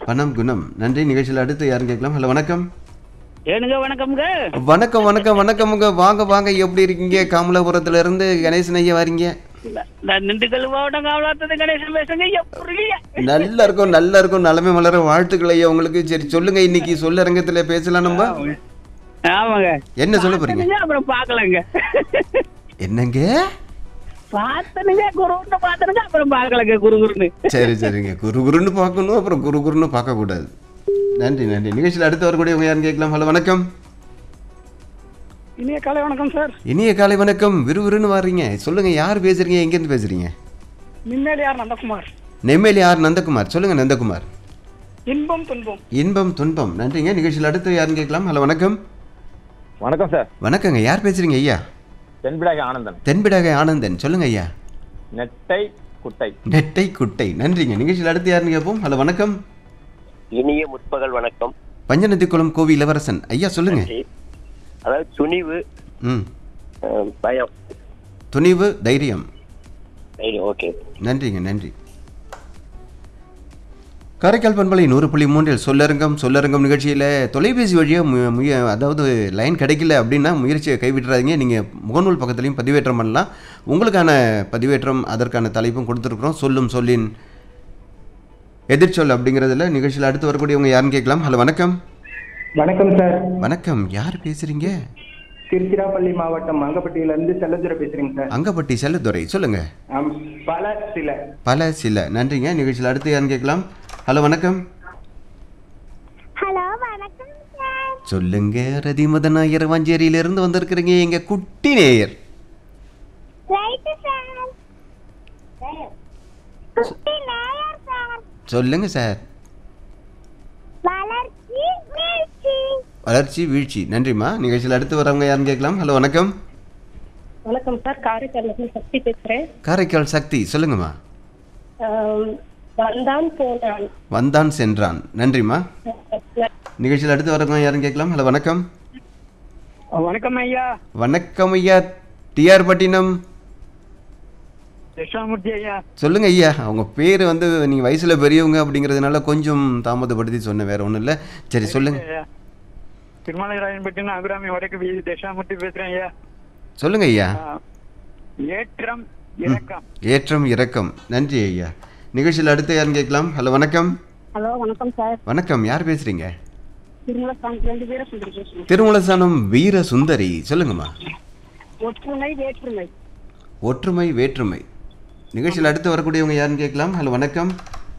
பணம் குணம். நன்றி. நிகழ்ச்சியில் அடுத்து யாரும் கேட்கலாம். ஹலோ வணக்கம். ஏனுங்க வணக்கம்ங்க. வணக்கம் வணக்கம் வணக்கமுங்க. வாங்க வாங்க, எப்படி இருக்கீங்க? காமலாபுரத்துல இருந்து கணேசன் ஐயா வரீங்க. நான் திண்டுக்கல் மாவட்டம் காவலாத்தது கணேசன் பேசுங்க. எப்படி நல்லா இருக்கும் நல்லா இருக்கும். நலமே மலர வாழ்த்துக்கள் ஐயா உங்களுக்கு. சரி சொல்லுங்க, இன்னைக்கு சொல்லரங்கத்துல பேசலாம் நம்ம. ஆமாங்க. என்ன சொல்ல போறீங்க? அப்புறம் பாக்கலங்க. என்னங்க பார்த்தனுங்க குருன்னு பார்த்தனுங்க, அப்புறம் பாக்கலங்க குருன்னு. சரி சரிங்க. குருன்னு பார்க்கணும், அப்புறம் குருன்னு பார்க்க கூடாது. நன்றி நன்றி. நிகழ்ச்சியில் அடுத்து வரக்கூடிய யாரும் கேட்கலாம். ஹலோ வணக்கம். இனிய காலை வணக்கம் சார். இனிய காலை வணக்கம். விறுவிறுன்னு வர்றீங்க. சொல்லுங்க, யார் பேசுறீங்க? எங்கேருந்து பேசுறீங்க? நிம்மேலியார் நந்தகுமார். நெம்மேலி யார்? நந்தகுமார். சொல்லுங்க நந்தகுமார். இன்பம் துன்பம். இன்பம் துன்பம். நன்றிங்க. நிகழ்ச்சியில் அடுத்து யாரும் கேட்கலாம். ஹலோ வணக்கம். வணக்கம் சார். வணக்கங்க. யார் பேசுறீங்க ஐயா? தென்பிடாக ஆனந்தன். தென்பிடாக ஆனந்தன். சொல்லுங்க ஐயா. நெட்டை குட்டை. நெட்டை குட்டை. நன்றிங்க. நிகழ்ச்சியில் அடுத்து யாருன்னு கேட்போம். ஹலோ வணக்கம். இனிய முற்பகல் வணக்கம். பஞ்சநதிக்குளம் கோவி இளவரசன் ஐயா சொல்லுங்க. அதாவது துணிவு, பயம், துணிவு, தைரியம். ஓகே. நன்றிங்க நன்றி. காரைக்கால் பண்பலை 100.3 சொல்லரங்கம் நிகழ்ச்சியில் தொலைபேசி வழியாக அதாவது லைன் கிடைக்கல அப்படின்னா முயற்சியை கைவிட்டுறாதீங்க. நீங்கள் முகநூல் பக்கத்துலையும் பதிவேற்றம் பண்ணலாம். உங்களுக்கான பதிவேற்றம், அதற்கான தலைப்பும் கொடுத்துருக்குறோம். சொல்லும் சொல்லின் எதிர்ச்சொல் அப்படிங்கிறதுல நிகழ்ச்சியில் அடுத்து வரக்கூடியவங்க யாருன்னு கேட்கலாம். ஹலோ வணக்கம். வணக்கம் சார். வணக்கம். யார் பேசுறீங்க? திருச்சிராப்பள்ளி மாவட்டம் அங்கப்பட்டியிலிருந்து செல்லதுரை பேசுறேங்க சார். அங்கப்பட்டி செல்லதுரை. சொல்லுங்க. பல சில. நன்றிங்க. நிகழ்ச்சியில் அடுத்து யாருன்னு கேட்கலாம். ஹலோ வணக்கம். ஹலோ வணக்கம் சார். சொல்லுங்க. ரதிமத நாயர் வாஞ்சேரியிலிருந்து வந்திருக்கிறீங்க, எங்க குட்டி நேயர். Right sir. குட்டி நேயர் சார். சொல்லுங்க சார். வளர்ச்சி வீழ்ச்சி. வளர்ச்சி வீழ்ச்சி. நன்றிம்மா. நிகழ்ச்சியில் அடுத்து வரவங்க யாருன்னு கேட்கலாம். ஹலோ வணக்கம். வணக்கம் சார். காரைக்கால் சக்தி பேசுறேன். காரைக்கால் சக்தி. சொல்லுங்கம்மா. வந்தான் போனான். வந்தான் சென்றான். நன்றிம்மா. நிகழ்ச்சியில் அடுத்து வரவங்க யாருன்னு கேட்கலாம். ஹலோ வணக்கம். வணக்கம் ஐயா. வணக்கம் ஐயா. டிஆர் பட்டினம். தட்சிணாமூர்த்தி ஐயா. சொல்லுங்க ஐயா. அவங்க பேர் வந்து நீங்க வயசுல பெரியவங்க அப்படிங்கிறதுனால கொஞ்சம் தாமதப்படுத்தி சொன்னேன், வேற ஒன்றும் இல்லை. சரி சொல்லுங்க. திருமலைராயன் பட்டினம் அபிராமி வடக்கு வீதி தட்சிணாமூர்த்தி பேசுறேன் ஐயா. சொல்லுங்க ஐயா. ஏற்றம் இறக்கம். ஏற்றம் இறக்கம். நன்றி ஐயா. நிகழ்ச்சியில் அடுத்து யாருன்னு கேட்கலாம். ஹலோ வணக்கம். ஹலோ வணக்கம் சார். வணக்கம். யார் பேசுறீங்க? திருமலஸ்தானத்துல வீர சுந்தரி பேசுறேன். திருமலஸ்தானம் வீர சுந்தரி. சொல்லுங்கம்மா. ஒற்றுமை வேற்றுமை. ஒற்றுமை வேற்றுமை. நிகழ்ச்சியில் அடுத்து வரக்கூடியவங்க யாருன்னு கேட்கலாம். ஹலோ வணக்கம்.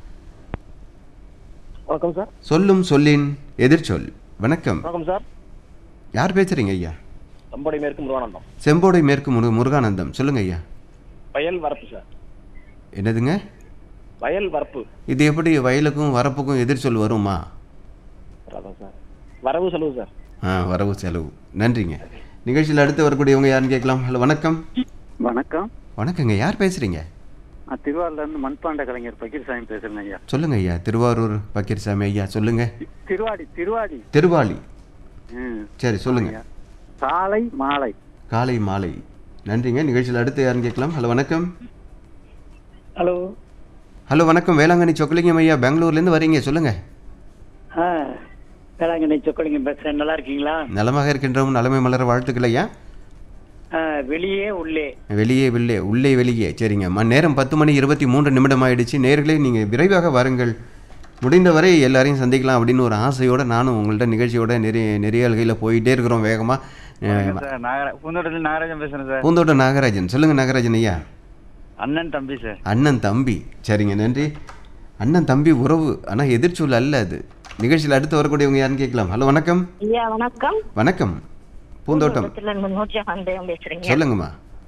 வணக்கம் சார். சொல்லும் சொல்லின் எதிர்ச்சொல். வணக்கம். வணக்கம் சார். யார் பேசுறீங்க ஐயா? செம்போடை மேற்கு முருகானந்தம். செம்போடை மேற்கு முருகானந்தம். சொல்லுங்க ஐயா. வயல் வரப்பு சார். என்னதுங்க? வயல் வரப்பு. இது எப்படி வயலுக்கும் வரப்புக்கும் எதிர்ச்சொல் வருமா? சார் வரவு செலவு சார். வரவு செலவு. நன்றிங்க. நிகழ்ச்சியில் அடுத்து வரக்கூடியவங்க யாருன்னு கேட்கலாம். ஹலோ வணக்கம். வணக்கம். வணக்கங்க. யார் பேசுறீங்க? திருவாரூர்ல இருந்து மண்பாண்ட கலைஞர் பக்கீர்சாமி பேசுறேன் ஐயா. சொல்லுங்க ஐயா. திருவாரூர் பக்கீர்சாமி ஐயா. சொல்லுங்க. திருவாளி. சரி சொல்லுங்க. காலை மாலை. காலை மாலை. நன்றிங்க. நிகழ்ச்சியில் அடுத்து யாருன்னு கேட்கலாம். ஹலோ வணக்கம். ஹலோ. ஹலோ வணக்கம். வேளாங்கண்ணி சொக்கலிங்கம் ஐயா, பெங்களூர்லேருந்து வரீங்க. சொல்லுங்க. வேளாங்கண்ணி சொக்கலிங்கம் பேசுறேன். நல்லா இருக்கீங்களா? நலமாக இருக்கின்றோம். நலமை மலர வாழ்த்துக்கள் ஐயா. வெளியே உள்ளே. வெளியே உள்ளே வெளியே. சரிங்க. நேரம் 10:23 ஆயிடுச்சு. நேயர்களே, நீங்கள் விரைவாக வாருங்கள். முடிந்தவரை எல்லாரையும் சந்திக்கலாம் அப்படின்னு ஒரு ஆசையோட நானும் உங்கள்கிட்ட நிகழ்ச்சியோட நிறைய அல்கையில் போயிட்டே இருக்கிறோம் வேகமாக. பூந்தோட்டத்தில் நாகராஜன் பேசுறேன் சார். பூந்தோட்டம் நாகராஜன். சொல்லுங்க நாகராஜன் ஐயா. அண்ணன் தம்பி சார். அண்ணன் தம்பி. சரிங்க நன்றி. அண்ணன் தம்பி உறவு, ஆனால் எதிர்ச்சொல் அல்ல அது. நிகழ்ச்சியில் அடுத்து வரக்கூடியவங்க யாருன்னு கேட்கலாம். ஹலோ வணக்கம். ஐயா வணக்கம். வணக்கம். பூந்தோட்டம். சொல்லுங்கம்மா.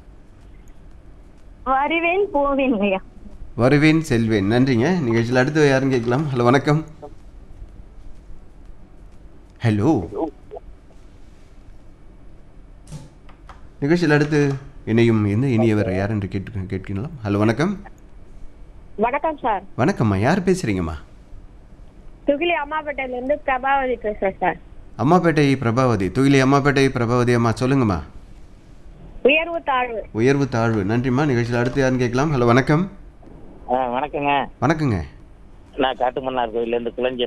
வருவேன் போவேன் ஐயா. வருவேன் செல்வேன். நன்றிங்க. நிகழ்ச்சியில் அடுத்து யாருன்னு கேட்கலாம். ஹலோ வணக்கம். ஹலோ. நிகழ்ச்சியில் அடுத்து இணையும் இனியவர் யார் என்று கேட்கலாம். ஹலோ வணக்கம். வணக்கம் சார். வணக்கம்மா. யார் பேசுறீங்கம்மா? துகிலி அம்மாப்பேட்டையில இருந்து பிரபாவதி பேசுறேன் சார். அம்மாப்பேட்டை பிரபாவதி. துகிலி அம்மாப்பேட்டை பிரபாவதி அம்மா. சொல்லுங்கம்மா. உயர்வு தாழ்வு. உயர்வு தாழ்வு. நன்றிம்மா. நிகழ்ச்சியில் அடுத்து யாருன்னு கேட்கலாம். ஹலோ வணக்கம். வணக்கங்க. வணக்கங்க. நான் காட்டுமன்னார் கோயிலேருந்து குளஞ்சி